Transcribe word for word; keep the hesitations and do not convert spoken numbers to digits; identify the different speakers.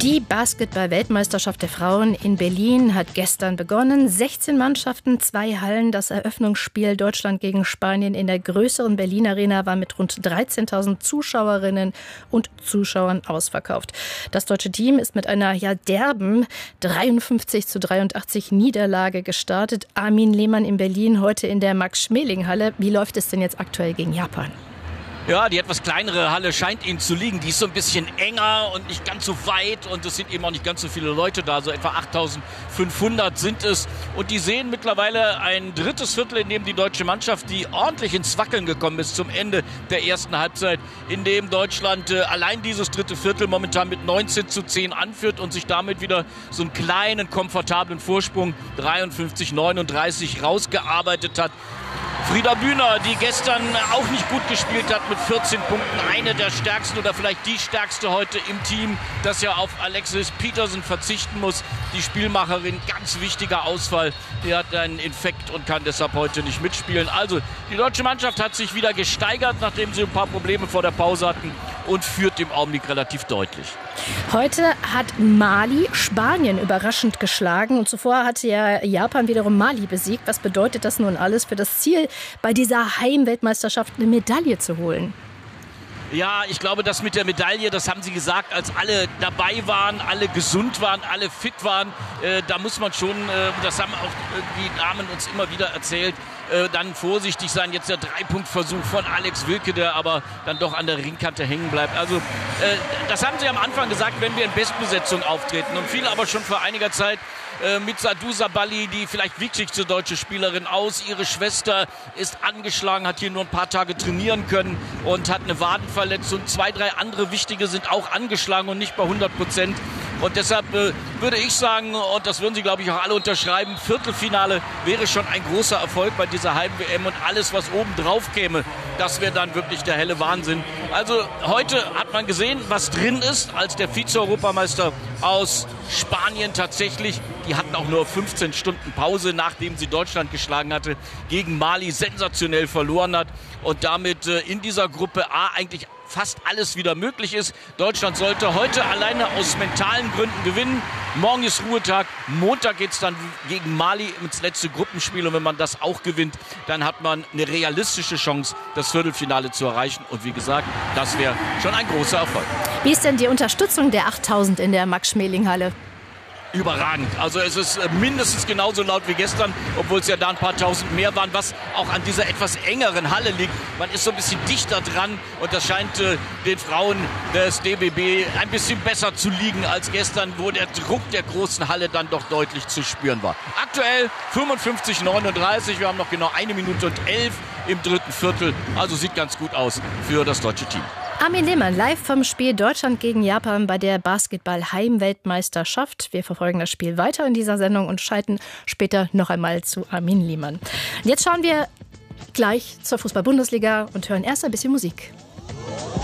Speaker 1: Die Basketball-Weltmeisterschaft der Frauen in Berlin hat gestern begonnen. sechzehn Mannschaften, zwei Hallen. Das Eröffnungsspiel Deutschland gegen Spanien in der größeren Berlin Arena war mit rund dreizehntausend Zuschauerinnen und Zuschauern ausverkauft. Das deutsche Team ist mit einer ja derben dreiundfünfzig zu dreiundachtzig Niederlage gestartet. Armin Lehmann in Berlin, heute in der Max-Schmeling-Halle. Wie läuft es denn jetzt aktuell gegen Japan?
Speaker 2: Ja, die etwas kleinere Halle scheint ihnen zu liegen. Die ist so ein bisschen enger und nicht ganz so weit und es sind eben auch nicht ganz so viele Leute da. So etwa achttausendfünfhundert sind es. Und die sehen mittlerweile ein drittes Viertel, in dem die deutsche Mannschaft, die ordentlich ins Wackeln gekommen ist zum Ende der ersten Halbzeit, in dem Deutschland äh, allein dieses dritte Viertel momentan mit neunzehn zu zehn anführt und sich damit wieder so einen kleinen, komfortablen Vorsprung dreiundfünfzig neununddreißig rausgearbeitet hat. Frieda Bühner, die gestern auch nicht gut gespielt hat mit vierzehn Punkten, eine der stärksten oder vielleicht die stärkste heute im Team, das ja auf Alexis Peterson verzichten muss. Die Spielmacherin, ganz wichtiger Ausfall. Die hat einen Infekt und kann deshalb heute nicht mitspielen. Also die deutsche Mannschaft hat sich wieder gesteigert, nachdem sie ein paar Probleme vor der Pause hatten und führt im Augenblick relativ deutlich.
Speaker 1: Heute hat Mali Spanien überraschend geschlagen und zuvor hatte ja Japan wiederum Mali besiegt. Was bedeutet das nun alles für das Ziel, bei dieser Heimweltmeisterschaft eine Medaille zu holen?
Speaker 2: Ja, ich glaube, das mit der Medaille, das haben sie gesagt, als alle dabei waren, alle gesund waren, alle fit waren. Äh, da muss man schon, äh, das haben auch äh, die Damen uns immer wieder erzählt, äh, dann vorsichtig sein. Jetzt der Dreipunktversuch von Alex Wilke, der aber dann doch an der Ringkante hängen bleibt. Also äh, das haben sie am Anfang gesagt, wenn wir in Bestbesetzung auftreten. Und fiel aber schon vor einiger Zeit äh, mit Sadou Sabali, die vielleicht wichtigste deutsche Spielerin, aus. Ihre Schwester ist angeschlagen, hat hier nur ein paar Tage trainieren können und hat eine Wadenverletzung. Zwei, drei andere wichtige sind auch angeschlagen und nicht bei hundert Prozent. Und deshalb äh, würde ich sagen, und das würden Sie, glaube ich, auch alle unterschreiben, Viertelfinale wäre schon ein großer Erfolg bei dieser Heim-W M und alles, was oben drauf käme, das wäre dann wirklich der helle Wahnsinn. Also heute hat man gesehen, was drin ist, als der Vize-Europameister aus Spanien tatsächlich, die hatten auch nur fünfzehn Stunden Pause, nachdem sie Deutschland geschlagen hatte, gegen Mali sensationell verloren hat und damit äh, in dieser Gruppe A eigentlich fast alles wieder möglich ist. Deutschland sollte heute alleine aus mentalen Gründen gewinnen. Morgen ist Ruhetag. Montag geht es dann gegen Mali ins letzte Gruppenspiel. Und wenn man das auch gewinnt, dann hat man eine realistische Chance, das Viertelfinale zu erreichen. Und wie gesagt, das wäre schon ein großer Erfolg.
Speaker 1: Wie ist denn die Unterstützung der achttausend in der Max-Schmeling-Halle?
Speaker 2: Überragend. Also es ist mindestens genauso laut wie gestern, obwohl es ja da ein paar tausend mehr waren, was auch an dieser etwas engeren Halle liegt. Man ist so ein bisschen dichter dran und das scheint äh, den Frauen des D B B ein bisschen besser zu liegen als gestern, wo der Druck der großen Halle dann doch deutlich zu spüren war. Aktuell fünfundfünfzig neununddreißig, wir haben noch genau eine Minute und elf im dritten Viertel, also sieht ganz gut aus für das deutsche Team.
Speaker 1: Armin Lehmann, live vom Spiel Deutschland gegen Japan bei der Basketball-Heimweltmeisterschaft. Wir verfolgen das Spiel weiter in dieser Sendung und schalten später noch einmal zu Armin Lehmann. Jetzt schauen wir gleich zur Fußball-Bundesliga und hören erst ein bisschen Musik.